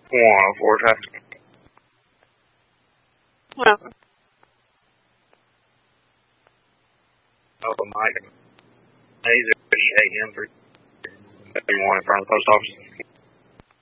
104 traffic. Well. Oh, Mike. He's at 8 a.m. for everyone in front of the post office.